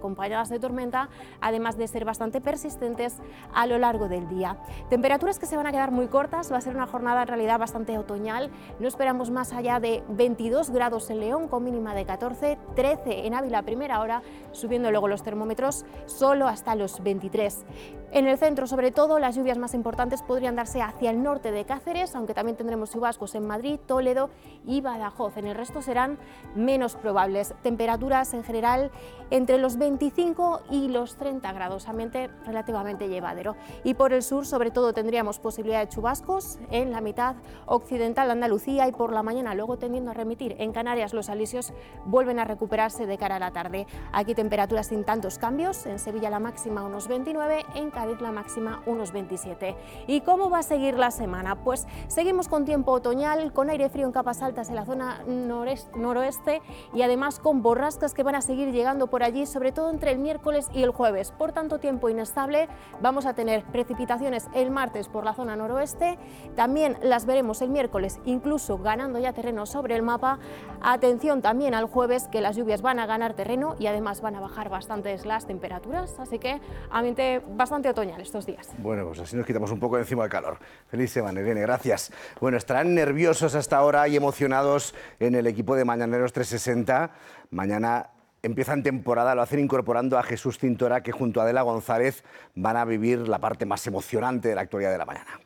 acompañadas de tormenta, además de ser bastante persistentes a lo largo del día. Temperaturas que se van a quedar muy cortas, va a ser una jornada en realidad bastante otoñal, no esperamos más allá de 22 grados en León con mínima de 14, 13 en Ávila a primera hora, subiendo luego los termómetros solo hasta los 23. En el centro, sobre todo, las lluvias más importantes podrían darse hacia el norte de Cáceres, aunque también tendremos chubascos en Madrid, Toledo y Badajoz. En el resto serán menos probables. Temperaturas en general entre los 25 y los 30 grados, ambiente relativamente llevadero. Y por el sur, sobre todo, tendríamos posibilidad de chubascos en la mitad occidental de Andalucía y por la mañana, luego tendiendo a remitir. En Canarias los alisios vuelven a recuperarse de cara a la tarde. Aquí temperaturas sin tantos cambios, en Sevilla la máxima unos 29, en Cádiz la máxima unos 27. ¿Y cómo va a seguir la semana? Pues seguimos con tiempo otoñal, con aire frío en capas altas en la zona noroeste y además con borrascas que van a seguir llegando por allí, sobre todo entre el miércoles y el jueves. Por tanto, tiempo inestable, vamos a tener precipitaciones el martes por la zona noroeste, también las veremos el miércoles, incluso ganando ya terreno sobre el mapa. Atención también al jueves, que las lluvias van a ganar terreno y además van a bajar bastantes las temperaturas, así que ambiente bastante otoñal estos días. Bueno, pues así nos quitamos un poco de encima del calor. Feliz semana, Irene, gracias. Bueno, estarán nerviosos hasta ahora y emocionados en el equipo de Mañaneros 360. Mañana empiezan temporada, lo hacen incorporando a Jesús Cintora, que junto a Adela González van a vivir la parte más emocionante de la actualidad de la mañana.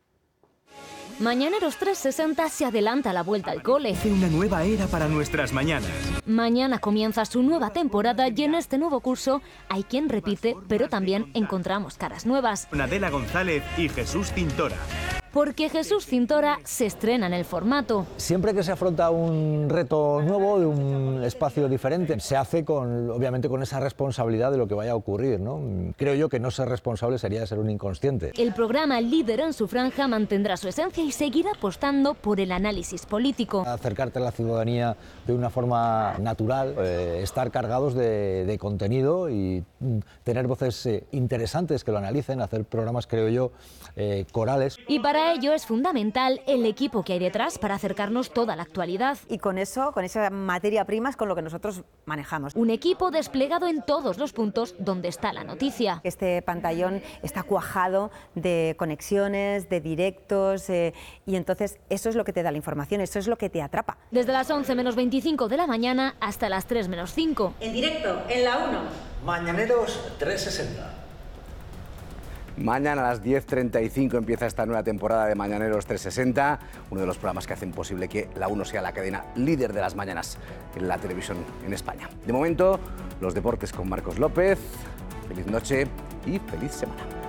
Mañaneros 360 se adelanta a la vuelta al cole. Una nueva era para nuestras mañanas. Mañana comienza su nueva temporada y en este nuevo curso hay quien repite, pero también encontramos caras nuevas. Adela González y Jesús Cintora. Porque Jesús Cintora se estrena en el formato. Siempre que se afronta un reto nuevo, de un espacio diferente, se hace obviamente con esa responsabilidad de lo que vaya a ocurrir, ¿no? Creo yo que no ser responsable sería ser un inconsciente. El programa, líder en su franja, mantendrá su esencia y seguirá apostando por el análisis político. Acercarte a la ciudadanía de una forma natural, estar cargados de contenido y tener voces interesantes que lo analicen, hacer programas, creo yo, corales. Y para ello es fundamental el equipo que hay detrás para acercarnos toda la actualidad. Y con eso, con esa materia prima es con lo que nosotros manejamos. Un equipo desplegado en todos los puntos donde está la noticia. Este pantallón está cuajado de conexiones, de directos, y entonces eso es lo que te da la información, eso es lo que te atrapa. Desde las 11 menos 25 de la mañana hasta las 3 menos 5. En directo, en la 1. Mañaneros 360. Mañana a las 10:35 empieza esta nueva temporada de Mañaneros 360, uno de los programas que hacen posible que la 1 sea la cadena líder de las mañanas en la televisión en España. De momento, los deportes con Marcos López. Feliz noche y feliz semana.